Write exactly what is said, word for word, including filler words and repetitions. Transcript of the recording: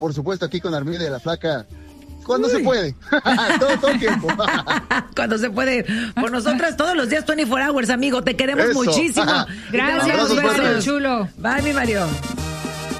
por supuesto, aquí con Armida de la Flaca. Cuando Uy. se puede, todo, todo el tiempo. Cuando se puede. Por nosotras todos los días veinticuatro hours, amigo. Te queremos Eso. muchísimo. Gracias, beso chulo. Bye, mi Mario.